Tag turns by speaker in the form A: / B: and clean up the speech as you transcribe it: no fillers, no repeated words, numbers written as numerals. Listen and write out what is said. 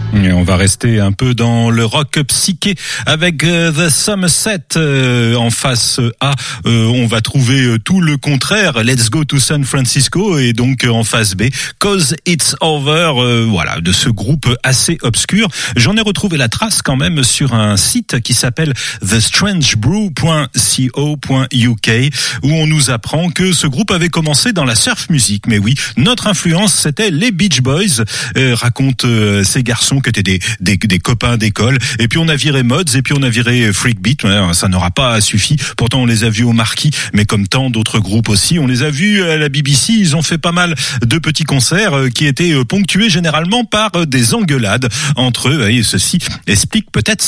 A: Et on va rester un peu dans le rock psyché avec The Somerset en face A. On va trouver tout le contraire, Let's Go to San Francisco, et donc en face B, Cause It's Over. Voilà, de ce groupe assez obscur. J'en ai retrouvé la trace quand même sur un site qui s'appelle thestrangebrew.co.uk, où on nous apprend que ce groupe avait commencé dans la surf music. Mais oui, notre influence c'était les Beach Boys, racontent ces garçons qui étaient des copains d'école, et puis on a viré Mods, et puis on a viré Freakbeat. Ça n'aura pas suffi, pourtant on les a vus au Marquis, mais comme tant d'autres groupes aussi, on les a vus à la BBC. Ils ont fait pas mal de petits concerts qui étaient ponctués généralement par des engueulades entre eux, et ceci explique peut-être